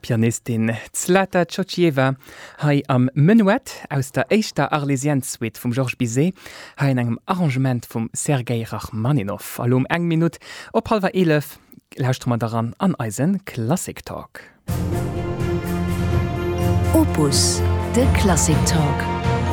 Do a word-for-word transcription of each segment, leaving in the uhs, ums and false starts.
Pianistin Zlata Tchotcheva hai am Menuett aus der éischter Arlésienne-Suite vum Georges Bizet ha en engem Arrangement vum Sergei Rachmaninow. Allo um eng Minut op halber elef lauscht man daran an eisen Classic Talk. Opus, de Classic Talk.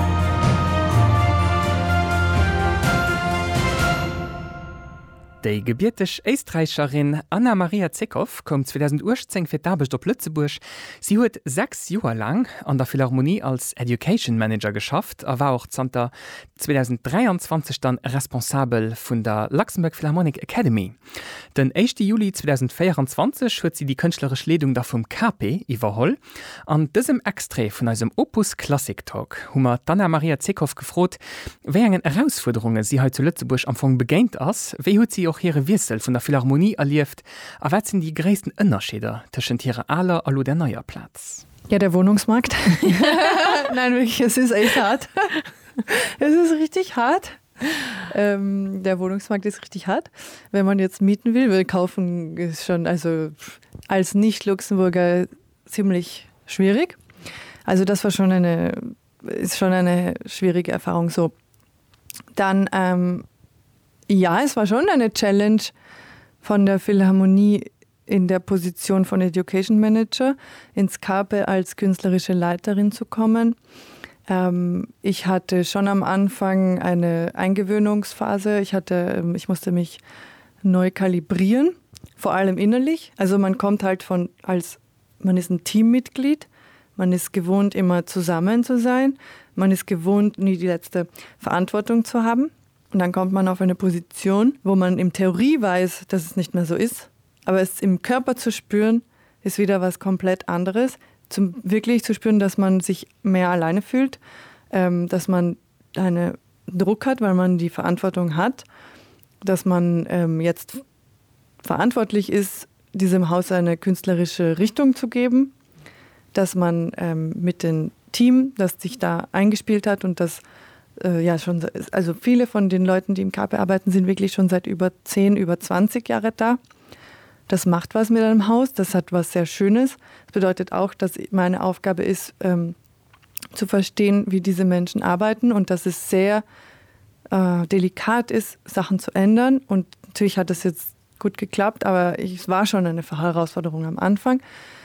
Die gebürtig Österreicherin Anna-Maria Zekow kommt zweitausendachtzehn für die Arbeit auf Lützeburg. Sie hat sechs Jahre lang an der Philharmonie als Education Manager geschafft, aber war auch zweitausenddreiundzwanzig dann responsabel von der Luxembourg Philharmonic Academy. Den ersten Juli zweitausendvierundzwanzig hat sie die künstlerische Leitung da vom K P überholt. An diesem Extrait von unserem Opus Classic Talk haben wir Anna-Maria Zekow gefragt, welche Herausforderungen sie heute zu Lützeburg am Anfang begegnet ist, wie hat sie auch ihre Wirsel von der Philharmonie erlebt, aber was sind die größten Unterschiede zwischen ihrer aller und der neuen Platz? Ja, der Wohnungsmarkt. Nein, wirklich, es ist echt hart. Es ist richtig hart. Ähm, der Wohnungsmarkt ist richtig hart. Wenn man jetzt mieten will, weil kaufen ist schon also als Nicht-Luxemburger ziemlich schwierig. Also das war schon eine, ist schon eine schwierige Erfahrung so. Dann ähm, Ja, es war schon eine Challenge von der Philharmonie in der Position von Education Manager ins K P als künstlerische Leiterin zu kommen. Ähm, ich hatte schon am Anfang eine Eingewöhnungsphase. Ich, hatte, ich musste mich neu kalibrieren, vor allem innerlich. Also man kommt halt von, als man ist ein Teammitglied, man ist gewohnt, immer zusammen zu sein, man ist gewohnt, nie die letzte Verantwortung zu haben. Und dann kommt man auf eine Position, wo man in Theorie weiß, dass es nicht mehr so ist. Aber es im Körper zu spüren, ist wieder was komplett anderes. Zum wirklich zu spüren, dass man sich mehr alleine fühlt, ähm, dass man einen Druck hat, weil man die Verantwortung hat, dass man ähm, jetzt verantwortlich ist, diesem Haus eine künstlerische Richtung zu geben, dass man ähm, mit dem Team, das sich da eingespielt hat und das ja, schon, also viele von den Leuten, die im K P arbeiten, sind wirklich schon seit über zehn, über zwanzig Jahre da. Das macht was mit einem Haus, das hat was sehr Schönes. Das bedeutet auch, dass meine Aufgabe ist, ähm, zu verstehen, wie diese Menschen arbeiten und dass es sehr äh, delikat ist, Sachen zu ändern. Und natürlich hat das jetzt gut geklappt, aber ich, es war schon eine Herausforderung am Anfang.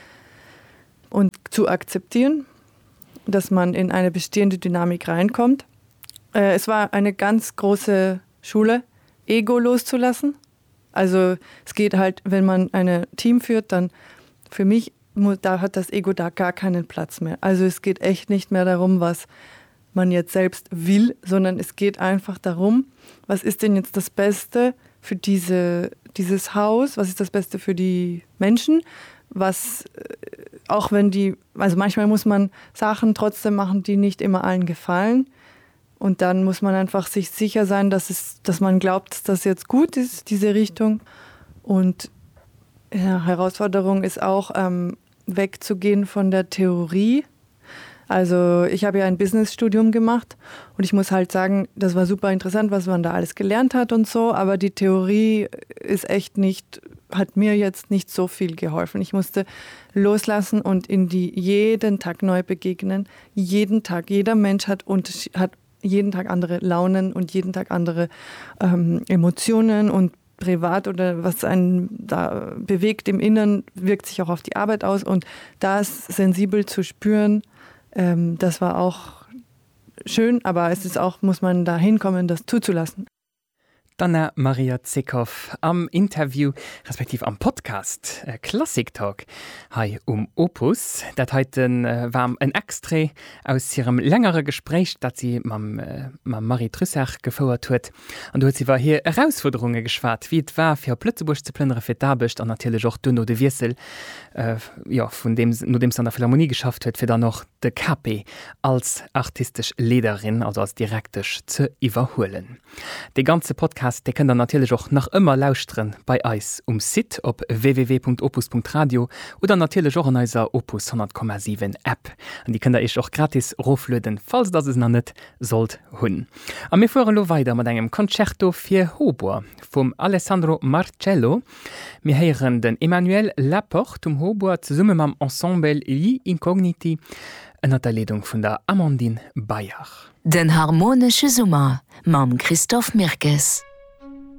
Und zu akzeptieren, dass man in eine bestehende Dynamik reinkommt. Es war eine ganz große Schule, Ego loszulassen. Also es geht halt, wenn man ein Team führt, dann für mich, da hat das Ego da gar keinen Platz mehr. Also es geht echt nicht mehr darum, was man jetzt selbst will, sondern es geht einfach darum, was ist denn jetzt das Beste für diese, dieses Haus, was ist das Beste für die Menschen, was, auch wenn die, also manchmal muss man Sachen trotzdem machen, die nicht immer allen gefallen. Und dann muss man einfach sich sicher sein, dass, es, dass man glaubt, dass das jetzt gut ist, diese Richtung. Und ja, Herausforderung ist auch, ähm, wegzugehen von der Theorie. Also ich habe ja ein Businessstudium gemacht und ich muss halt sagen, das war super interessant, was man da alles gelernt hat und so. Aber die Theorie ist echt nicht, hat mir jetzt nicht so viel geholfen. Ich musste loslassen und in die jeden Tag neu begegnen. Jeden Tag, jeder Mensch hat, hat jeden Tag andere Launen und jeden Tag andere ähm, Emotionen und privat oder was einen da bewegt im Inneren, wirkt sich auch auf die Arbeit aus und das sensibel zu spüren, ähm, das war auch schön, aber es ist auch, muss man da hinkommen, das zuzulassen. Anna-Maria Zekow am Interview, respektive am Podcast äh, Classic Talk hi um Opus. Dat heiten äh, war ein Extra aus ihrem längeren Gespräch, dat sie mam, äh, mam Marie Trüssach gefordert huet. Und du hat sie war hier Herausforderungen geschwart, wie es war für Plötzeburg zu plündern für Dabisch und natürlich auch Dünno de Wirsel, äh, ja, von dem, nur dem es an der Philharmonie geschafft hat, für dann noch de K P als artistisch Leaderin, also als direktisch zu überholen. Der ganze Podcast Podcast, de könnt ihr natürlich auch noch immer lauschtren bei eis um Sit op w w w punkt opus punkt radio oder natürlich auch an unserer Opus hundert Komma sieben App. Und die könnt ihr euch auch gratis raufladen, falls das es noch nicht sollt hun. Und wir fahren lo weiter mit einem Concerto für Hautbois vom Alessandro Marcello. Wir hören den Emmanuel Laporte um Hautbois zusammen mit dem Ensemble Li Incogniti, einer der Leitung von der Amandine Bayer. Den harmonische Summer, mam Christoph Mirkes.